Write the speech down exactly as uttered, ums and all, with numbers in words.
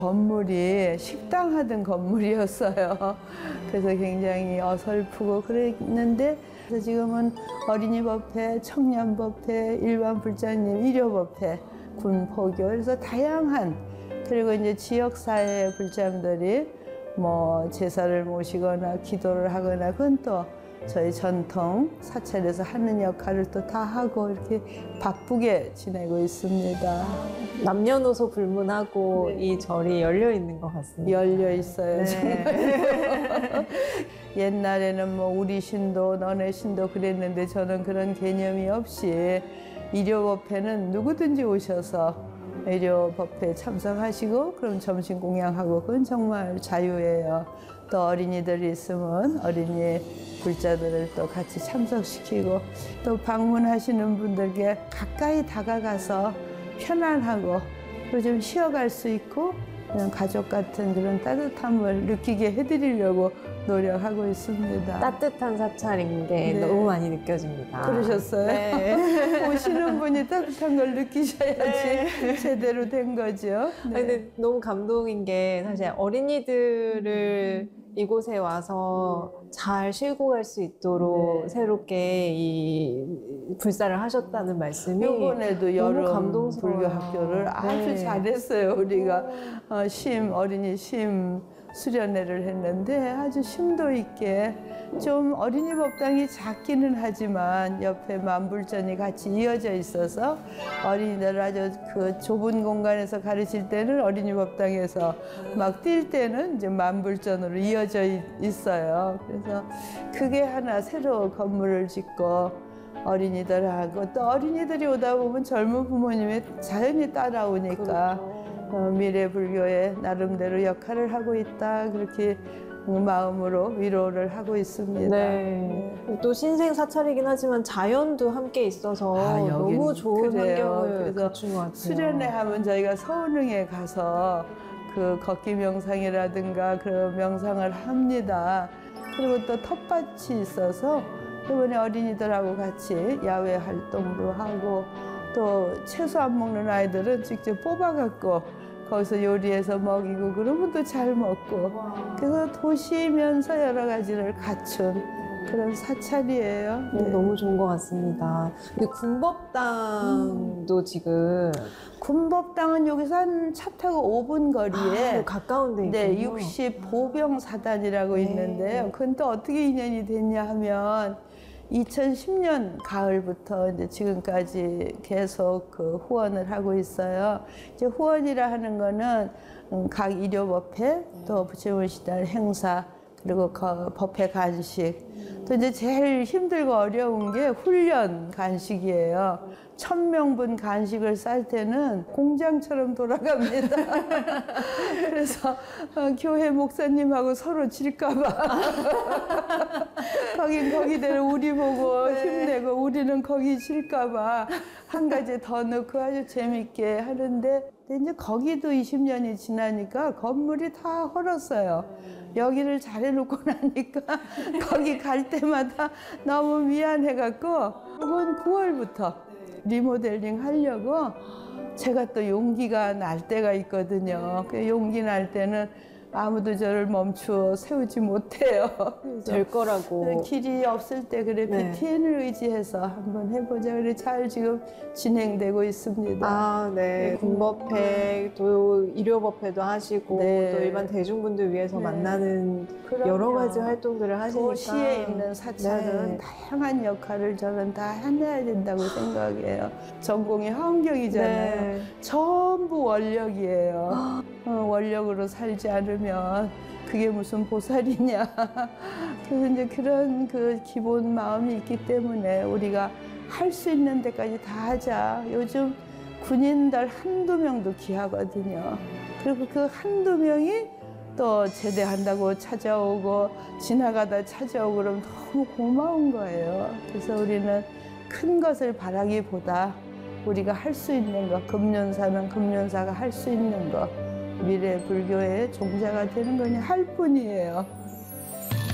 건물이 식당 하던 건물이었어요. 그래서 굉장히 어설프고 그랬는데 그래서 지금은 어린이법회, 청년법회, 일반불자님, 의료법회, 군포교 그래서 다양한 그리고 이제 지역사회 불자들이 뭐 제사를 모시거나 기도를 하거나 그건 또 저희 전통 사찰에서 하는 역할을 또 다 하고 이렇게 바쁘게 지내고 있습니다. 남녀노소 불문하고 네. 이 절이 열려 있는 것 같습니다. 열려 있어요. 네. 정말. 옛날에는 뭐 우리 신도, 너네 신도 그랬는데 저는 그런 개념이 없이 일요법회는 누구든지 오셔서 일요법회에 참석하시고 그럼 점심 공양하고 그건 정말 자유예요. 또 어린이들이 있으면 어린이 불자들을 또 같이 참석시키고 또 방문하시는 분들께 가까이 다가가서 편안하고 그리고 좀 쉬어갈 수 있고 그냥 가족 같은 그런 따뜻함을 느끼게 해드리려고 노력하고 있습니다. 따뜻한 사찰인 게 네. 너무 많이 느껴집니다. 그러셨어요? 네. 오시는 분이 따뜻한 걸 느끼셔야지 네. 제대로 된 거죠. 네. 아니, 근데 너무 감동인 게 사실 어린이들을 이곳에 와서 잘 쉬고 갈 수 있도록 네. 새롭게 이 불사를 하셨다는 말씀이 이번에도 너무 여름 감동스러워요. 불교 학교를 아주 네. 잘했어요. 우리가 어, 심 어린이 심 수련회를 했는데 아주 심도 있게 좀 어린이 법당이 작기는 하지만 옆에 만불전이 같이 이어져 있어서 어린이들 아주 그 좁은 공간에서 가르칠 때는 어린이 법당에서 막 뛸 때는 이제 만불전으로 이어져 있어요. 그래서 그게 하나 새로 건물을 짓고 어린이들하고 또 어린이들이 오다 보면 젊은 부모님이 자연히 따라오니까 어, 미래 불교의 나름대로 역할을 하고 있다 그렇게 마음으로 위로를 하고 있습니다. 네. 또 신생 사찰이긴 하지만 자연도 함께 있어서 아, 여긴 너무 좋은 그래요. 환경을 그래서 갖춘 것 같아요. 수련회 하면 저희가 서운흥에 가서 그 걷기 명상이라든가 그런 명상을 합니다. 그리고 또 텃밭이 있어서 이번에 어린이들하고 같이 야외 활동도 하고 또 채소 안 먹는 아이들은 직접 뽑아갖고 거기서 요리해서 먹이고 그러면 또 잘 먹고 그래서 도시면서 여러 가지를 갖춘 그런 사찰이에요. 네, 네. 너무 좋은 것 같습니다. 근데 군법당도 음. 지금 군법당은 여기서 한 차 타고 오 분 거리에 아, 가까운 데 있군요. 네, 육십 보병사단이라고 네. 있는데요. 그건 또 어떻게 인연이 됐냐 하면 이천십 년 가을부터 이제 지금까지 계속 그 후원을 하고 있어요. 이제 후원이라 하는 거는 각 일요법회 또 부처문시달 행사 그리고 그 법회 간식 또 이제 제일 힘들고 어려운 게 훈련 간식이에요. 천 명분 간식을 쌀 때는 공장처럼 돌아갑니다. 그래서 어, 교회 목사님하고 서로 질까봐 거긴 거기대로 우리 보고 네. 힘내고 우리는 거기 질까봐 한 가지 더 넣고 아주 재밌게 하는데 근데 이제 거기도 이십 년이 지나니까 건물이 다 헐었어요. 여기를 잘 해놓고 나니까 거기 갈 때마다 너무 미안해갖고 이번 구월부터 리모델링 하려고 제가 또 용기가 날 때가 있거든요. 그 용기 날 때는 아무도 저를 멈추어 세우지 못해요. 될 거라고. 길이 없을 때 그래 네. 비티엔을 의지해서 한번 해보자. 그래 잘 지금 진행되고 있습니다. 아, 네. 네. 군법회, 또 일요법회도 하시고, 네. 또 일반 대중분들 위해서 네. 만나는 그럼요. 여러 가지 활동들을 하시니까. 도시에 있는 사찰은 네. 다양한 역할을 저는 다 해내야 된다고 생각해요. 전공이 환경이잖아요. 네. 전부 원력이에요. 어, 원력으로 살지 않으면 그게 무슨 보살이냐. 그래서 이제 그런 그 기본 마음이 있기 때문에 우리가 할 수 있는 데까지 다 하자. 요즘 군인들 한두 명도 귀하거든요. 그리고 그 한두 명이 또 제대한다고 찾아오고 지나가다 찾아오고 그러면 너무 고마운 거예요. 그래서 우리는 큰 것을 바라기보다 우리가 할 수 있는 것, 금륜사는 금륜사가 할 수 있는 것, 미래 불교의 종자가 되는 거니 할 뿐이에요.